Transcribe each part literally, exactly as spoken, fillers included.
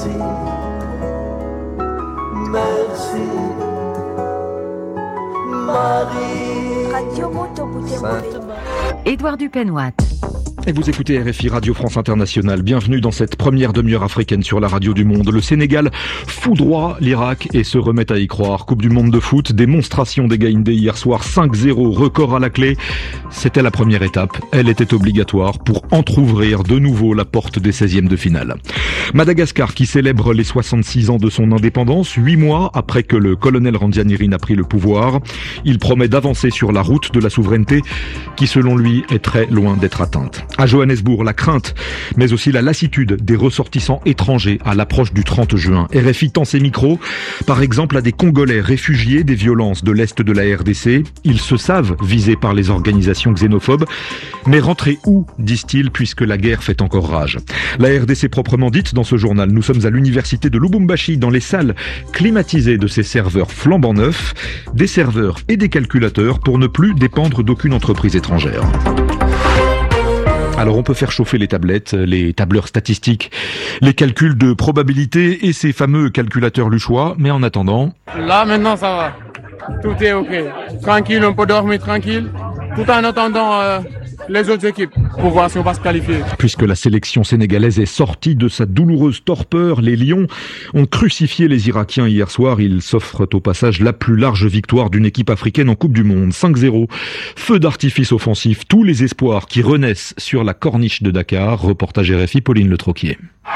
merci, merci, Marie. Radio Moto Sainte-Marie. Édouard Dupenoit. Et vous écoutez R F I Radio France Internationale. Bienvenue dans cette première demi-heure africaine sur la radio du monde. Le Sénégal foudroie l'Irak et se remet à y croire. Coupe du monde de foot, démonstration des Gaïndés hier soir, cinq zéro, record à la clé. C'était la première étape. Elle était obligatoire pour entrouvrir de nouveau la porte des seizièmes de finale. Madagascar qui célèbre les soixante-six ans de son indépendance, huit mois après que le colonel Randjanirine a pris le pouvoir. Il promet d'avancer sur la route de la souveraineté qui, selon lui, est très loin d'être atteinte. À Johannesburg, la crainte, mais aussi la lassitude des ressortissants étrangers à l'approche du trente juin. R F I tend ses micros, par exemple, à des Congolais réfugiés des violences de l'Est de la R D C. Ils se savent visés par les organisations xénophobes. Mais rentrer où, disent-ils, puisque la guerre fait encore rage. La R D C proprement dite dans ce journal. Nous sommes à l'université de Lubumbashi, dans les salles climatisées de ces serveurs flambant neufs, des serveurs et des calculateurs pour ne plus dépendre d'aucune entreprise étrangère. Alors on peut faire chauffer les tablettes, les tableurs statistiques, les calculs de probabilité et ces fameux calculateurs luchois, mais en attendant... Là maintenant ça va, tout est ok, tranquille, on peut dormir tranquille, tout en attendant euh, les autres équipes pour voir si on va se qualifier. Puisque la sélection sénégalaise est sortie de sa douloureuse torpeur, les Lions ont crucifié les Irakiens hier soir. Ils s'offrent au passage la plus large victoire d'une équipe africaine en Coupe du Monde, cinq zéro. Feu d'artifice offensif, tous les espoirs qui renaissent sur la corniche de Dakar. Reportage R F I, Pauline Le Troquier.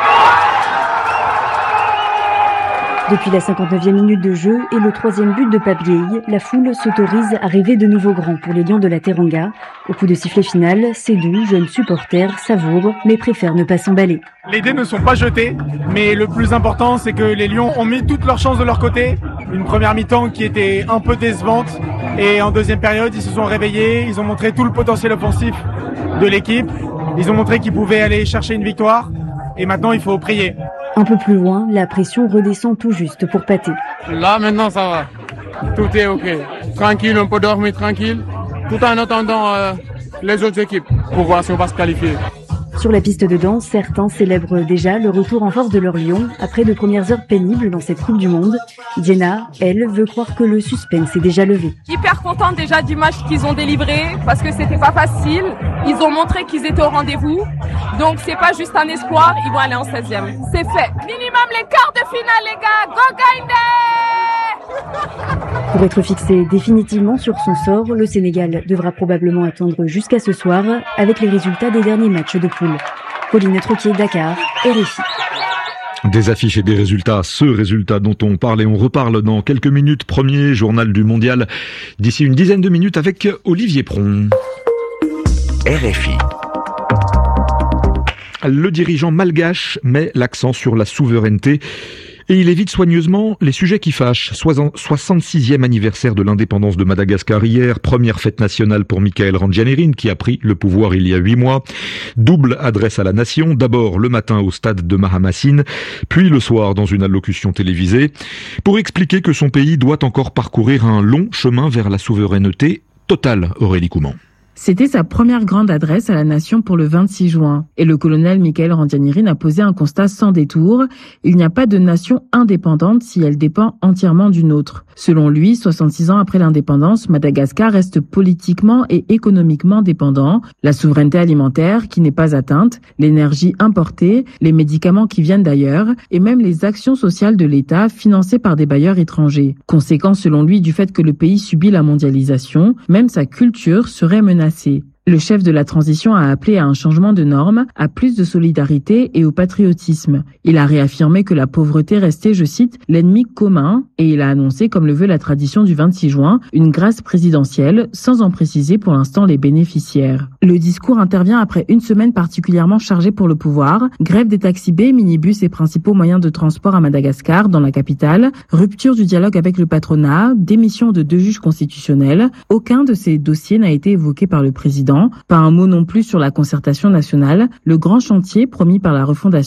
Depuis la cinquante-neuvième minute de jeu et le troisième but de Pape-Gueye, la foule s'autorise à rêver de nouveaux grands pour les Lions de la Teranga. Au coup de sifflet final, Sédou, jeune supporter, savoure, mais préfère ne pas s'emballer. Les dés ne sont pas jetés, mais le plus important, c'est que les Lions ont mis toutes leurs chances de leur côté. Une première mi-temps qui était un peu décevante. Et en deuxième période, ils se sont réveillés, ils ont montré tout le potentiel offensif de l'équipe. Ils ont montré qu'ils pouvaient aller chercher une victoire. Et maintenant, il faut prier. Un peu plus loin, la pression redescend tout juste pour Pathé. Là, maintenant, ça va. Tout est ok. Tranquille, on peut dormir tranquille, tout en attendant euh, les autres équipes pour voir si on va se qualifier. Sur la piste de danse, certains célèbrent déjà le retour en force de leur Lion après de premières heures pénibles dans cette Coupe du Monde. Diana, elle, veut croire que le suspense est déjà levé. Hyper contente déjà du match qu'ils ont délivré parce que c'était pas facile. Ils ont montré qu'ils étaient au rendez-vous. Donc c'est pas juste un espoir, ils vont aller en seizième. C'est fait. Minimum les quarts de finale, les gars. Go Gaïndé! Pour être fixé définitivement sur son sort, le Sénégal devra probablement attendre jusqu'à ce soir avec les résultats des derniers matchs de poule. Pauline Troquier, Dakar, R F I. Des affiches et des résultats, ce résultat dont on parle et on reparle dans quelques minutes. Premier journal du mondial d'ici une dizaine de minutes avec Olivier Pron. R F I. Le dirigeant malgache met l'accent sur la souveraineté et il évite soigneusement les sujets qui fâchent. soixante-sixième anniversaire de l'indépendance de Madagascar hier, première fête nationale pour Michael Randjanirine qui a pris le pouvoir il y a huit mois. Double adresse à la nation, d'abord le matin au stade de Mahamassine, puis le soir dans une allocution télévisée, pour expliquer que son pays doit encore parcourir un long chemin vers la souveraineté totale, Aurélie Couman. C'était sa première grande adresse à la nation pour le vingt-six juin. Et le colonel Michael Randjanirine a posé un constat sans détour. Il n'y a pas de nation indépendante si elle dépend entièrement d'une autre. Selon lui, soixante-six ans après l'indépendance, Madagascar reste politiquement et économiquement dépendant. La souveraineté alimentaire qui n'est pas atteinte, l'énergie importée, les médicaments qui viennent d'ailleurs et même les actions sociales de l'État financées par des bailleurs étrangers. Conséquence selon lui du fait que le pays subit la mondialisation, même sa culture serait menacée. Le chef de la transition a appelé à un changement de normes, à plus de solidarité et au patriotisme. Il a réaffirmé que la pauvreté restait, je cite, l'ennemi commun et il a annoncé, comme le veut la tradition du vingt-six juin, une grâce présidentielle sans en préciser pour l'instant les bénéficiaires. Le discours intervient après une semaine particulièrement chargée pour le pouvoir, grève des taxis B, minibus et principaux moyens de transport à Madagascar, dans la capitale, rupture du dialogue avec le patronat, démission de deux juges constitutionnels. Aucun de ces dossiers n'a été évoqué par le président. Pas un mot non plus sur la concertation nationale, le grand chantier promis par la refondation,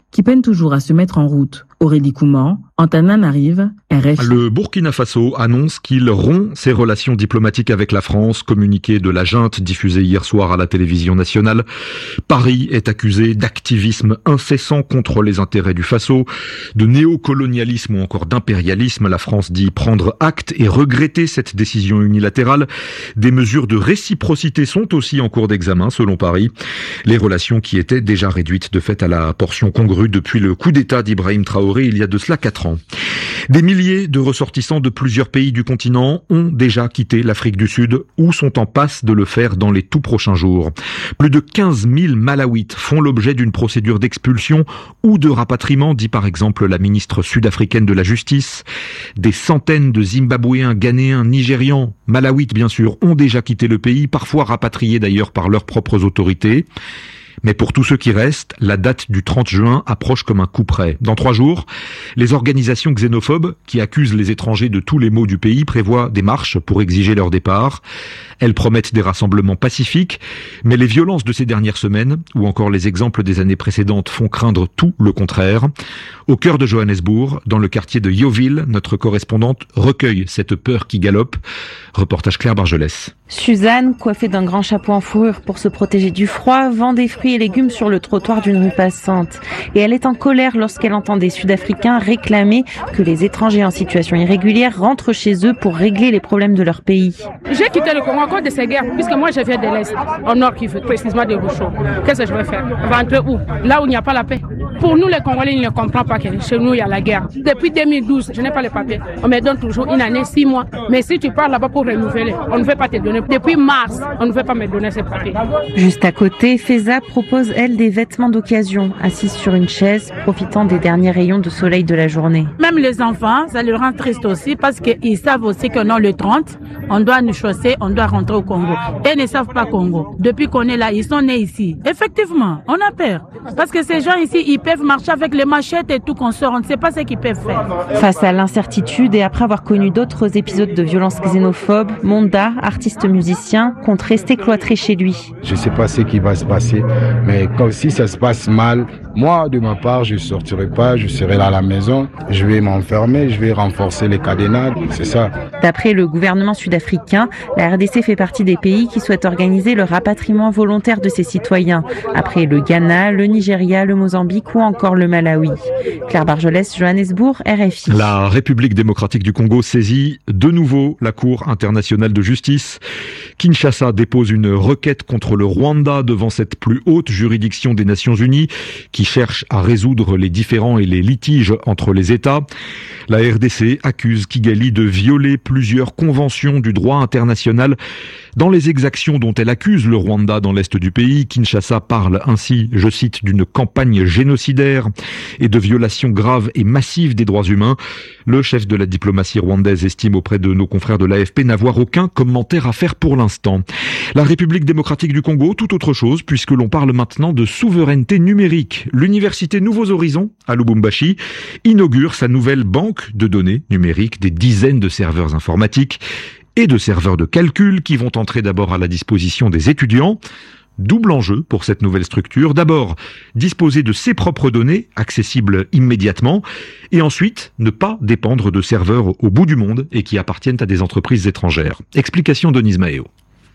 qui peinent toujours à se mettre en route. Aurélie Couman, Antananarive, R F I. Le Burkina Faso annonce qu'il rompt ses relations diplomatiques avec la France, communiqué de la junte diffusé hier soir à la télévision nationale. Paris est accusé d'activisme incessant contre les intérêts du Faso, de néocolonialisme ou encore d'impérialisme. La France dit prendre acte et regretter cette décision unilatérale. Des mesures de réciprocité sont aussi en cours d'examen selon Paris. Les relations qui étaient déjà réduites de fait à la portion congrue depuis le coup d'État d'Ibrahim Traoré il y a de cela quatre ans. Des milliers de ressortissants de plusieurs pays du continent ont déjà quitté l'Afrique du Sud ou sont en passe de le faire dans les tout prochains jours. Plus de quinze mille Malawites font l'objet d'une procédure d'expulsion ou de rapatriement, dit par exemple la ministre sud-africaine de la Justice. Des centaines de Zimbabwéens, Ghanéens, Nigérians, Malawites bien sûr, ont déjà quitté le pays, parfois rapatriés d'ailleurs par leurs propres autorités. Mais pour tous ceux qui restent, la date du trente juin approche comme un coup près. Dans trois jours, les organisations xénophobes qui accusent les étrangers de tous les maux du pays prévoient des marches pour exiger leur départ. Elles promettent des rassemblements pacifiques, mais les violences de ces dernières semaines, ou encore les exemples des années précédentes, font craindre tout le contraire. Au cœur de Johannesburg, dans le quartier de Yeoville, notre correspondante recueille cette peur qui galope. Reportage Claire Bargelès. Suzanne, coiffée d'un grand chapeau en fourrure pour se protéger du froid, vend des fruits et légumes sur le trottoir d'une rue passante. Et elle est en colère lorsqu'elle entend des Sud-Africains réclamer que les étrangers en situation irrégulière rentrent chez eux pour régler les problèmes de leur pays. J'ai quitté le Congo à cause de ces guerres, puisque moi je viens de l'Est, au nord qui fait précisément de Rochot. Qu'est-ce que je vais faire? Rentrer où? Là où il n'y a pas la paix. Pour nous les Congolais, ils ne comprennent pas que chez nous il y a la guerre. Depuis deux mille douze, je n'ai pas les papiers. On me donne toujours une année, six mois. Mais si tu pars là-bas pour renouveler, on ne veut pas te donner. Depuis mars, on ne veut pas me donner ces papiers. Juste à côté, Feza propose, elle, des vêtements d'occasion, assise sur une chaise, profitant des derniers rayons de soleil de la journée. Même les enfants, ça les rend tristes aussi parce qu'ils savent aussi que non, le trente, on doit nous chausser, on doit rentrer au Congo. Et ils ne savent pas Congo. Depuis qu'on est là, ils sont nés ici. Effectivement, on a peur. Parce que ces gens ici, ils peuvent marcher avec les machettes et tout qu'on sort. On ne sait pas ce qu'ils peuvent faire. Face à l'incertitude et après avoir connu d'autres épisodes de violence xénophobe, Monda, artiste musicien, compte rester cloîtré chez lui. Je ne sais pas ce qui va se passer, mais comme si ça se passe mal, moi, de ma part, je ne sortirai pas, je serai là à la maison, je vais m'enfermer, je vais renforcer les cadenas, c'est ça. D'après le gouvernement sud-africain, la R D C fait partie des pays qui souhaitent organiser le rapatriement volontaire de ses citoyens, après le Ghana, le Nigeria, le Mozambique ou encore le Malawi. Claire Bargelès, Johannesburg, R F I. La République démocratique du Congo saisit de nouveau la Cour internationale de justice. Kinshasa dépose une requête contre le Rwanda devant cette plus haute juridiction des Nations Unies qui cherche à résoudre les différends et les litiges entre les États. La R D C accuse Kigali de violer plusieurs conventions du droit international dans les exactions dont elle accuse le Rwanda dans l'est du pays. Kinshasa parle ainsi, je cite, d'une campagne génocidaire et de violations graves et massives des droits humains. Le chef de la diplomatie rwandaise estime auprès de nos confrères de l'A F P n'avoir aucun commentaire à faire pour l'instant. La République démocratique du Congo, tout autre chose, puisque l'on parle maintenant de souveraineté numérique. L'université Nouveaux Horizons, à Lubumbashi, inaugure sa nouvelle banque de données numériques, des dizaines de serveurs informatiques et de serveurs de calcul qui vont entrer d'abord à la disposition des étudiants. Double enjeu pour cette nouvelle structure. D'abord, disposer de ses propres données, accessibles immédiatement, et ensuite, ne pas dépendre de serveurs au bout du monde et qui appartiennent à des entreprises étrangères. Explication de Denise Maheo.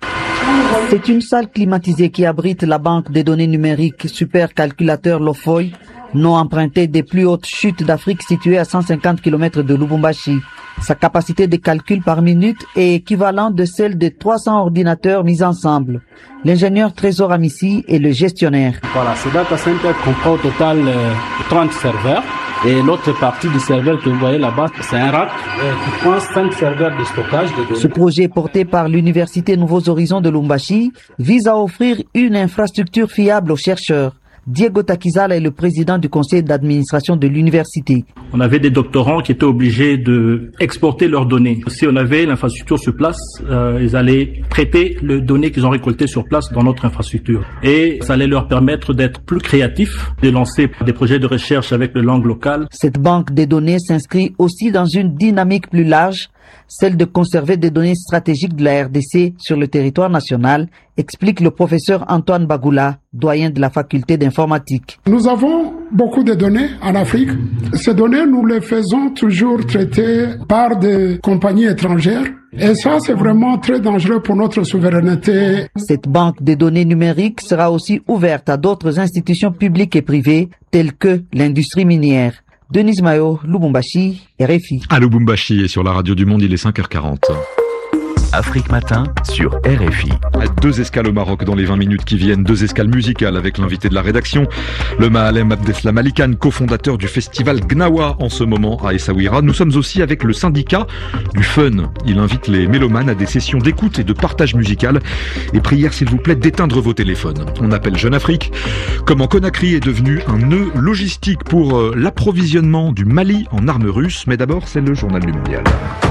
C'est une salle climatisée qui abrite la banque des données numériques Supercalculateur Lofoy, non emprunté des plus hautes chutes d'Afrique situées à cent cinquante kilomètres de Lubumbashi. Sa capacité de calcul par minute est équivalente de celle de trois cents ordinateurs mis ensemble. L'ingénieur Trésor Amissi est le gestionnaire. Voilà, ce data center comprend au total euh, trente serveurs. Et l'autre partie du serveur que vous voyez là-bas, c'est un rack euh, qui prend cinq serveurs de stockage de données. Ce projet porté par l'Université Nouveaux Horizons de Lubumbashi vise à offrir une infrastructure fiable aux chercheurs. Diego Takizala est le président du conseil d'administration de l'université. On avait des doctorants qui étaient obligés de exporter leurs données. Si on avait l'infrastructure sur place, euh, ils allaient traiter les données qu'ils ont récoltées sur place dans notre infrastructure. Et ça allait leur permettre d'être plus créatifs, de lancer des projets de recherche avec les langues locales. Cette banque des données s'inscrit aussi dans une dynamique plus large, celle de conserver des données stratégiques de la R D C sur le territoire national, explique le professeur Antoine Bagoula, doyen de la faculté d'informatique. Nous avons beaucoup de données en Afrique. Ces données, nous les faisons toujours traiter par des compagnies étrangères. Et ça, c'est vraiment très dangereux pour notre souveraineté. Cette banque de données numériques sera aussi ouverte à d'autres institutions publiques et privées, telles que l'industrie minière. Denise Mayo, Lubumbashi, R F I. À Lubumbashi et sur la radio du Monde, il est cinq heures quarante. Afrique Matin sur R F I. Deux escales au Maroc dans les vingt minutes qui viennent, deux escales musicales avec l'invité de la rédaction, le Mahalem Abdeslam Ali Khan, cofondateur du festival Gnawa en ce moment à Essaouira. Nous sommes aussi avec le syndicat du fun. Il invite les mélomanes à des sessions d'écoute et de partage musical. Et prière s'il vous plaît d'éteindre vos téléphones. On appelle Jeune Afrique. Comment Conakry est devenu un nœud logistique pour euh, l'approvisionnement du Mali en armes russes. Mais d'abord, c'est le journal du mondial.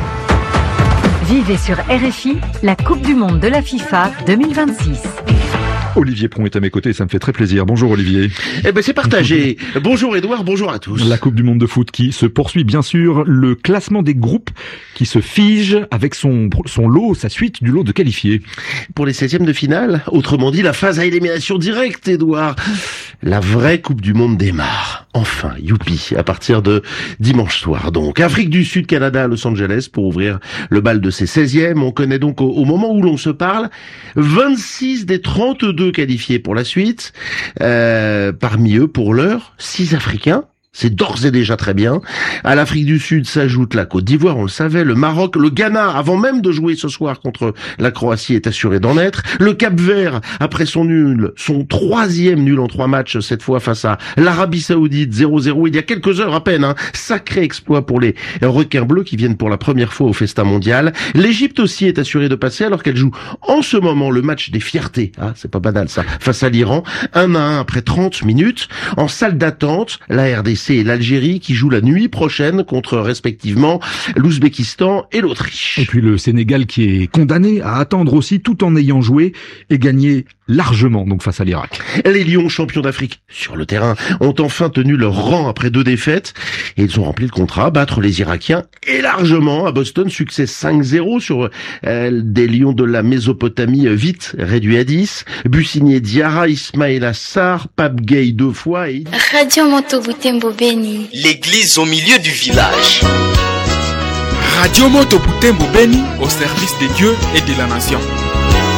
Vivez sur R F I la Coupe du Monde de la FIFA deux mille vingt-six. Olivier Pron est à mes côtés, ça me fait très plaisir. Bonjour Olivier. Eh ben c'est partagé. Bonjour Edouard, bonjour à tous. La Coupe du Monde de foot qui se poursuit, bien sûr. Le classement des groupes qui se fige avec son, son lot, sa suite du lot de qualifiés. Pour les septièmes de finale, autrement dit la phase à élimination directe, Edouard. La vraie Coupe du Monde démarre. Enfin, youpi, à partir de dimanche soir donc. Afrique du Sud, Canada à Los Angeles pour ouvrir le bal de ses seizièmes. On connaît donc au, au moment où l'on se parle vingt-six des trente-deux qualifiés pour la suite. Euh, parmi eux, pour l'heure, six Africains. C'est d'ores et déjà très bien. À l'Afrique du Sud s'ajoute la Côte d'Ivoire, on le savait, le Maroc, le Ghana, avant même de jouer ce soir contre la Croatie, est assuré d'en être. Le Cap-Vert, après son nul, son troisième nul en trois matchs, cette fois face à l'Arabie Saoudite, zéro zéro, il y a quelques heures à peine. Hein. Sacré exploit pour les requins bleus qui viennent pour la première fois au festin mondial. L'Égypte aussi est assurée de passer alors qu'elle joue en ce moment le match des fiertés. Ah, c'est pas banal ça. Face à l'Iran, un à un après trente minutes. En salle d'attente, la R D C et l'Algérie qui jouent la nuit prochaine contre respectivement l'Ouzbékistan et l'Autriche. Et puis le Sénégal qui est condamné à attendre aussi tout en ayant joué et gagné largement donc face à l'Irak. Les Lions, champions d'Afrique sur le terrain, ont enfin tenu leur rang après deux défaites et ils ont rempli le contrat, battre les Irakiens et largement à Boston, succès cinq zéro sur euh, des Lions de la Mésopotamie vite réduit à dix. Busigné Diarra, Ismaël Assar, Pape Gueye deux fois et... Radio Moto Butembo Beni. L'église au milieu du village. Radio Moto Butembo Beni au service de Dieu et de la nation.